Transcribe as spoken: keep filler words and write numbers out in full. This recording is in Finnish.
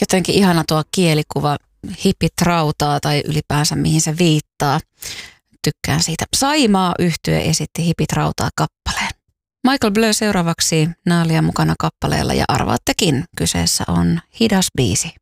Jotenkin ihana tuo kielikuva, hippit rautaa tai ylipäänsä mihin se viittaa. Tykkään siitä. Saimaa -yhtye esitti Hippit rautaa -kappaleen. Michael Bleu seuraavaksi Naalia mukana kappaleella ja arvaattekin, kyseessä on hidas biisi.